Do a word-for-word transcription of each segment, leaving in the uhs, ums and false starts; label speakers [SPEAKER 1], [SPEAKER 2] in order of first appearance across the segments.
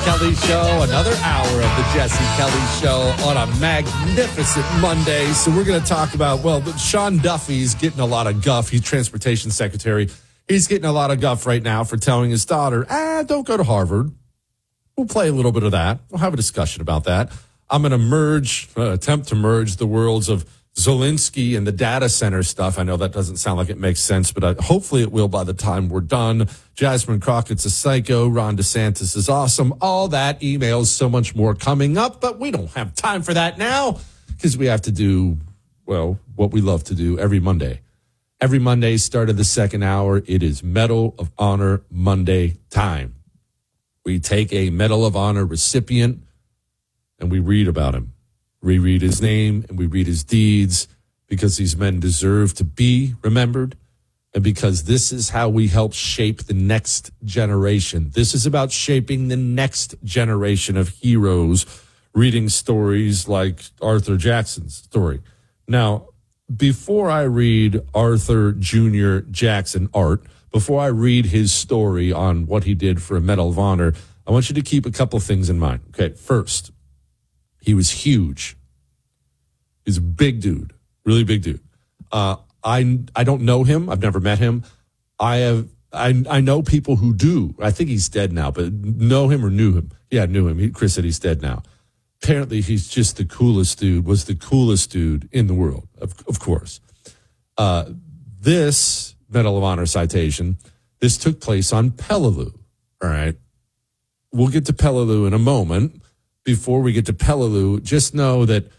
[SPEAKER 1] Kelly Show, another hour of the Jesse Kelly Show on a magnificent Monday. So we're going to talk about, well, Sean Duffy's getting a lot of guff. He's transportation secretary. He's getting a lot of guff right now for telling his daughter, ah, don't go to Harvard. We'll play a little bit of that. We'll have a discussion about that. I'm going to merge, uh, attempt to merge the worlds of Zelensky and the data center stuff. I know that doesn't sound like it makes sense, but I, hopefully it will by the time we're done. Jasmine Crockett's a psycho. Ron DeSantis is awesome. All that, emails, so much more coming up, but we don't have time for that now because we have to do, well, what we love to do every Monday. Every Monday, start of the second hour, it is Medal of Honor Monday time. We take a Medal of Honor recipient and we read about him. We read his name and we read his deeds because these men deserve to be remembered and because this is how we help shape the next generation. This is about shaping the next generation of heroes, reading stories like Arthur Jackson's story. Now, before I read Arthur Junior Jackson Art, before I read his story on what he did for a Medal of Honor, I want you to keep a couple things in mind. Okay, first, he was huge. He's a big dude, really big dude. Uh, I I don't know him. I've never met him. I have I I know people who do. I think he's dead now, but know him or knew him. Yeah, knew him. He, Chris said he's dead now. Apparently, he's just the coolest dude. Was the coolest dude in the world, of of course. Uh, this Medal of Honor citation, this took place on Peleliu. All right, we'll get to Peleliu in a moment. Before we get to Peleliu, just know that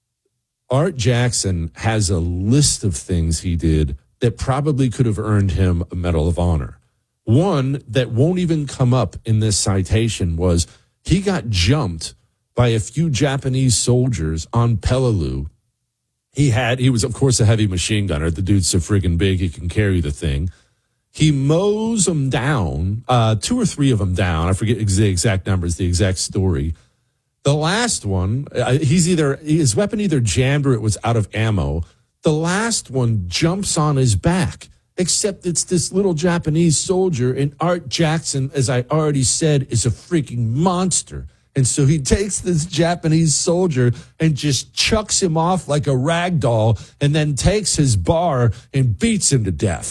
[SPEAKER 1] Art Jackson has a list of things he did that probably could have earned him a Medal of Honor. One that won't even come up in this citation was he got jumped by a few Japanese soldiers on Peleliu. He had, he was, of course, a heavy machine gunner. The dude's so friggin' big, he can carry the thing. He mows them down, uh, two or three of them down. I forget the exact numbers, the exact story. The last one, uh, he's either, his weapon either jammed or it was out of ammo. The last one jumps on his back, except it's this little Japanese soldier, and Art Jackson, as I already said, is a freaking monster. And so he takes this Japanese soldier and just chucks him off like a rag doll and then takes his bar and beats him to death.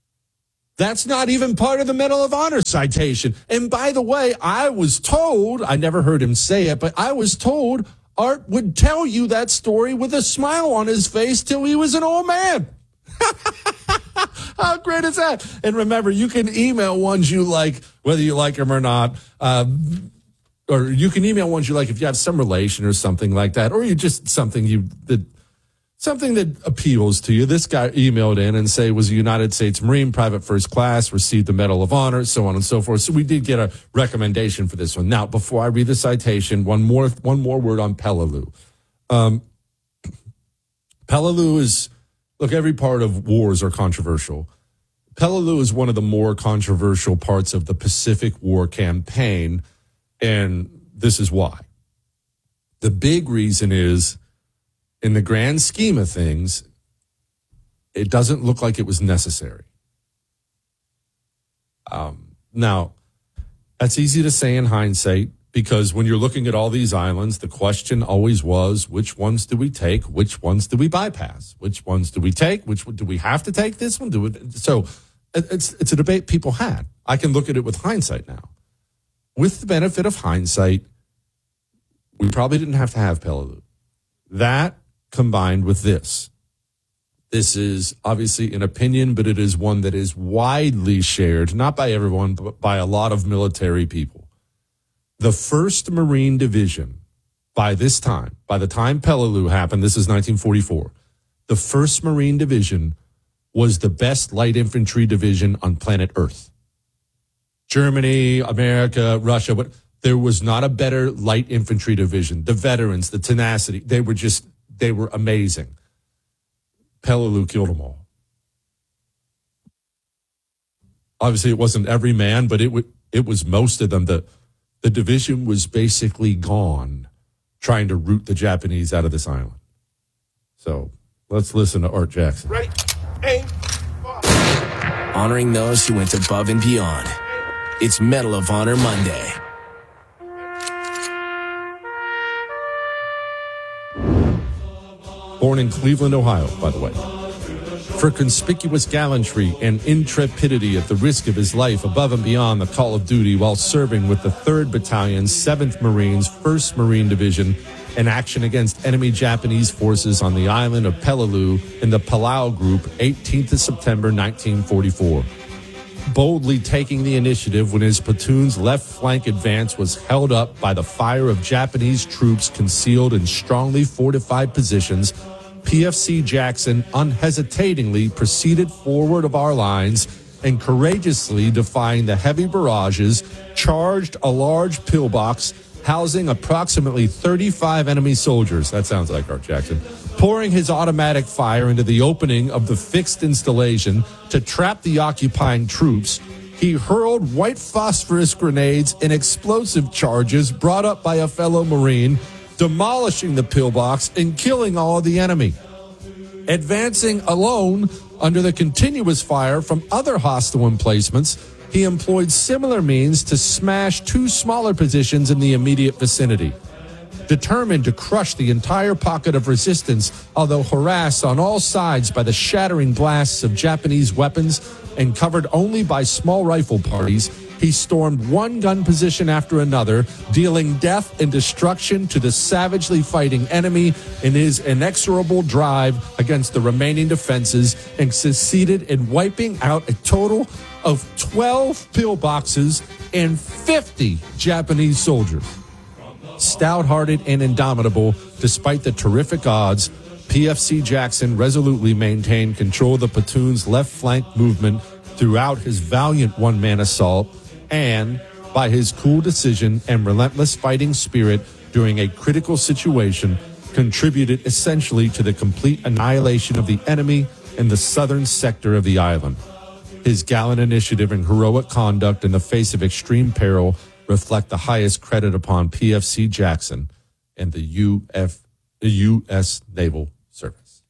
[SPEAKER 1] That's not even part of the Medal of Honor citation. And by the way, I was told, I never heard him say it, but I was told Art would tell you that story with a smile on his face till he was an old man. How great is that? And remember, you can email ones you like, whether you like them or not. Um, or you can email ones you like if you have some relation or something like that, or you just something you that something that appeals to you. This guy emailed in and say was a United States Marine, private first class, received the Medal of Honor, so on and so forth. So we did get a recommendation for this one. Now, before I read the citation, one more one more word on Peleliu. Um, Peleliu is, look, every part of wars are controversial. Peleliu is one of the more controversial parts of the Pacific War campaign, and this is why. The big reason is, in the grand scheme of things, it doesn't look like it was necessary. Um, now, that's easy to say in hindsight, because when you're looking at all these islands, the question always was, which ones do we take? Which ones do we bypass? Which ones do we take? Which one do we have to take this one? Do it? So it's, it's a debate people had. I can look at it with hindsight now. With the benefit of hindsight, we probably didn't have to have Peleliu. That combined with this. This is obviously an opinion, but it is one that is widely shared, not by everyone, but by a lot of military people. The first Marine Division, by this time, by the time Peleliu happened, this is nineteen forty-four, the first Marine Division was the best light infantry division on planet Earth. Germany, America, Russia, but there was not a better light infantry division. The veterans, the tenacity, they were just, they were amazing. Peleliu killed them all. Obviously, it wasn't every man, but it w- it was most of them. The, the division was basically gone trying to root the Japanese out of this island. So let's listen to Art Jackson.
[SPEAKER 2] Ready, aim, fire.
[SPEAKER 3] Honoring those who went above and beyond. It's Medal of Honor Monday.
[SPEAKER 1] born in Cleveland, Ohio, by the way. For conspicuous gallantry and intrepidity at the risk of his life above and beyond the call of duty while serving with the third Battalion, seventh Marines, first Marine Division, in action against enemy Japanese forces on the island of Peleliu in the Palau Group, eighteenth of September, nineteen forty-four. Boldly taking the initiative when his platoon's left flank advance was held up by the fire of Japanese troops concealed in strongly fortified positions, P F C Jackson unhesitatingly proceeded forward of our lines and courageously defying the heavy barrages, charged a large pillbox housing approximately thirty-five enemy soldiers. That sounds like Art Jackson. Pouring his automatic fire into the opening of the fixed installation to trap the occupying troops, he hurled white phosphorus grenades and explosive charges brought up by a fellow Marine, demolishing the pillbox and killing all of the enemy. Advancing alone under the continuous fire from other hostile emplacements, he employed similar means to smash two smaller positions in the immediate vicinity. Determined to crush the entire pocket of resistance, although harassed on all sides by the shattering blasts of Japanese weapons and covered only by small rifle parties, he stormed one gun position after another, dealing death and destruction to the savagely fighting enemy in his inexorable drive against the remaining defenses, and succeeded in wiping out a total of twelve pillboxes and fifty Japanese soldiers. Stout-hearted and indomitable, despite the terrific odds, P F C Jackson resolutely maintained control of the platoon's left flank movement throughout his valiant one-man assault, and by his cool decision and relentless fighting spirit during a critical situation, contributed essentially to the complete annihilation of the enemy in the southern sector of the island. His gallant initiative and heroic conduct in the face of extreme peril reflect the highest credit upon P F C Jackson and the U F, the U S Naval Service.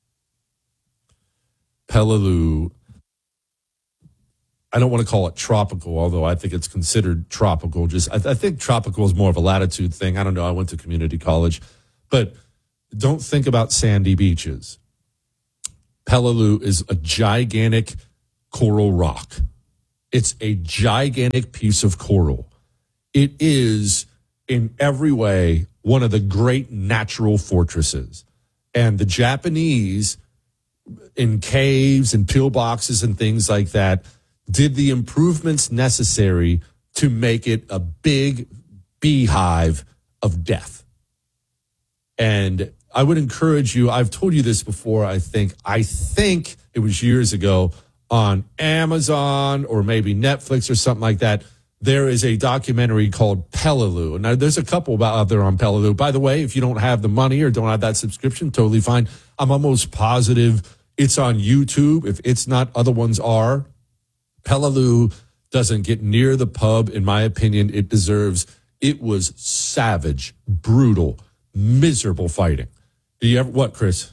[SPEAKER 1] Peleliu, I don't want to call it tropical, although I think it's considered tropical. Just I, I think tropical is more of a latitude thing. I don't know. I went to community college. But don't think about sandy beaches. Peleliu is a gigantic coral rock. It's a gigantic piece of coral. It is, in every way, one of the great natural fortresses. And the Japanese, in caves and pillboxes and things like that, did the improvements necessary to make it a big beehive of death. And I would encourage you, I've told you this before, I think, I think it was years ago on Amazon or maybe Netflix or something like that. There is a documentary called Peleliu. Now, there's a couple out there on Peleliu. By the way, if you don't have the money or don't have that subscription, totally fine. I'm almost positive it's on YouTube. If it's not, other ones are. Peleliu doesn't get near the pub, in my opinion, it deserves. It was savage, brutal, miserable fighting. Do you ever, what, Chris?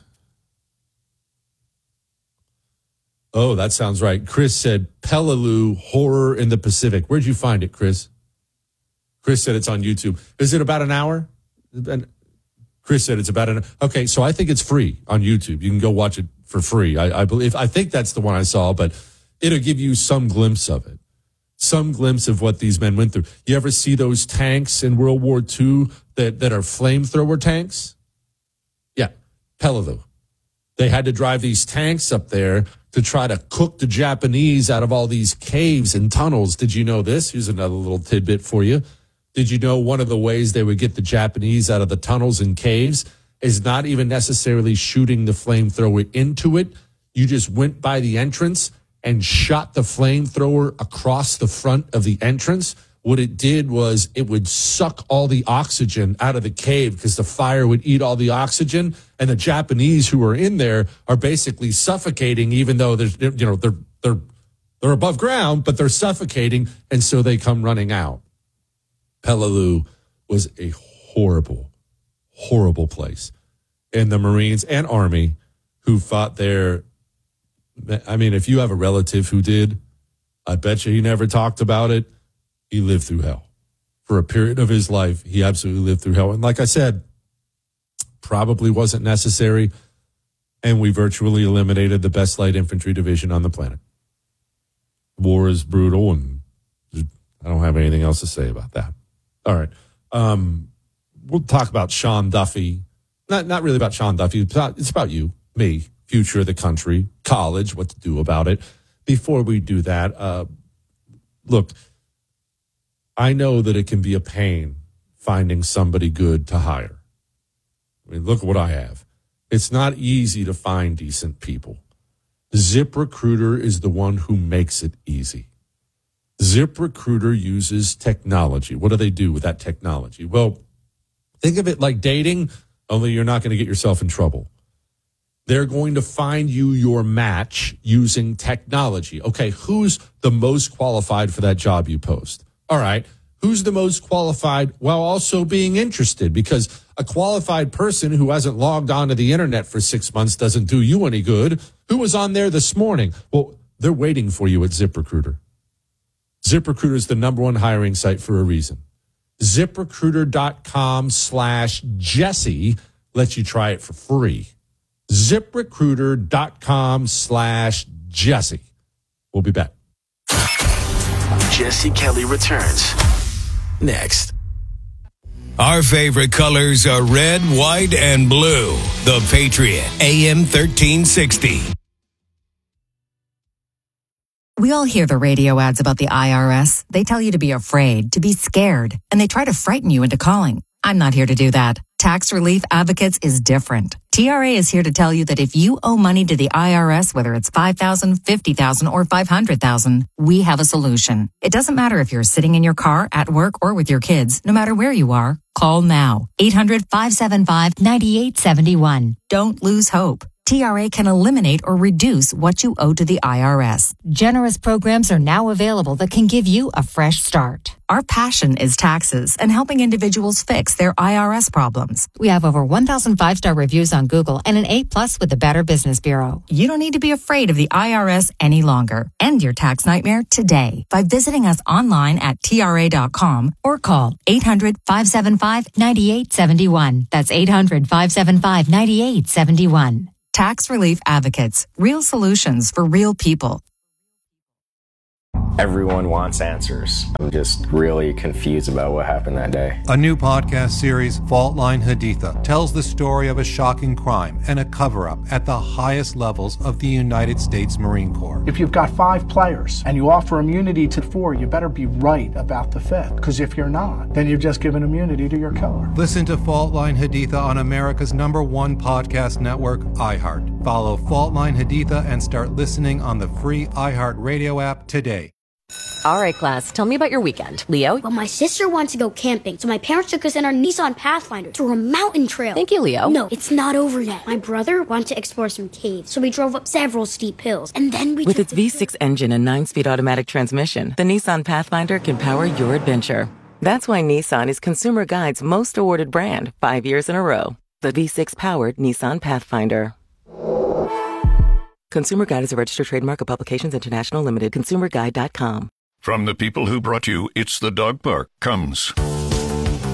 [SPEAKER 1] Oh, that sounds right. Chris said Peleliu, Horror in the Pacific. Where'd you find it, Chris? Chris said it's on YouTube. Is it about an hour? Chris said it's about an okay, so I think it's free on YouTube. You can go watch it for free. I, I believe I think that's the one I saw, but it'll give you some glimpse of it. Some glimpse of what these men went through. You ever see those tanks in World War Two that, that are flamethrower tanks? Yeah, Peleliu. They had to drive these tanks up there to try to cook the Japanese out of all these caves and tunnels. Did you know this? Here's another little tidbit for you. Did you know one of the ways they would get the Japanese out of the tunnels and caves is not even necessarily shooting the flamethrower into it? You just went by the entrance and shot the flamethrower across the front of the entrance. What it did was it would suck all the oxygen out of the cave because the fire would eat all the oxygen, and the Japanese who are in there are basically suffocating, even though there's, you know, they're they're they're above ground, but they're suffocating, and so they come running out. Peleliu was a horrible, horrible place, and the Marines and Army who fought there. I mean, if you have a relative who did, I bet you he never talked about it. He lived through hell. For a period of his life, he absolutely lived through hell. And like I said, probably wasn't necessary. and we virtually eliminated the best light infantry division on the planet. War is brutal, and I don't have anything else to say about that. All right. Um, we'll talk about Sean Duffy. Not not really about Sean Duffy. It's about, it's about you, me, future of the country, college, what to do about it. Before we do that, uh, look, I know that it can be a pain finding somebody good to hire. I mean, look at what I have. It's not easy to find decent people. ZipRecruiter is the one who makes it easy. ZipRecruiter uses technology. What do they do with that technology? Well, think of it like dating, only you're not going to get yourself in trouble. They're going to find you your match using technology. Okay, who's the most qualified for that job you post? All right, who's the most qualified while also being interested? Because a qualified person who hasn't logged onto the internet for six months doesn't do you any good. Who was on there this morning? Well, they're waiting for you at ZipRecruiter. ZipRecruiter is the number one hiring site for a reason. ZipRecruiter.com slash Jesse lets you try it for free. ZipRecruiter.com slash Jesse. We'll be back.
[SPEAKER 3] Jesse Kelly returns next.
[SPEAKER 4] Our favorite colors are red, white, and blue. The Patriot, A M thirteen sixty.
[SPEAKER 5] We all hear the radio ads about the I R S. They tell you to be afraid, to be scared, and they try to frighten you into calling. I'm not here to do that. Tax Relief Advocates is different. T R A is here to tell you that if you owe money to the I R S, whether it's five thousand dollars, fifty thousand dollars, or five hundred thousand dollars, we have a solution. It doesn't matter if you're sitting in your car, at work, or with your kids. No matter where you are, call now. eight hundred, five seven five, nine eight seven one. Don't lose hope. T R A can eliminate or reduce what you owe to the I R S. Generous programs are now available that can give you a fresh start. Our passion is taxes and helping individuals fix their I R S problems. We have over one thousand five-star reviews on Google and an A plus with the Better Business Bureau. You don't need to be afraid of the I R S any longer. End your tax nightmare today by visiting us online at T R A dot com or call eight hundred, five seven five, nine eight seven one. That's eight hundred, five seven five, nine eight seven one. Tax Relief Advocates. Real solutions for real people.
[SPEAKER 6] Everyone wants answers. I'm just really confused about what happened that day.
[SPEAKER 7] A new podcast series, Fault Line Haditha, tells the story of a shocking crime and a cover-up at the highest levels of the United States Marine Corps.
[SPEAKER 8] If you've got five players and you offer immunity to four, you better be right about the fifth. Because if you're not, then you've just given immunity to your killer.
[SPEAKER 7] Listen to Fault Line Haditha on America's number one podcast network, iHeart. Follow Fault Line Haditha and start listening on the free iHeart Radio app today.
[SPEAKER 9] All right, class, tell me about your weekend. Leo?
[SPEAKER 10] Well, my sister wants to go camping, so my parents took us in our Nissan Pathfinder through a mountain trail.
[SPEAKER 9] Thank you, Leo.
[SPEAKER 10] No, it's not over yet. My brother wanted to explore some caves, so we drove up several steep hills, and then we
[SPEAKER 11] With its V six engine and nine-speed automatic transmission, the Nissan Pathfinder can power your adventure. That's why Nissan is Consumer Guide's most awarded brand, five years in a row. The V six-powered Nissan Pathfinder. Consumer Guide is a registered trademark of Publications International Limited. consumer guide dot com.
[SPEAKER 12] From the people who brought you It's the Dog Park comes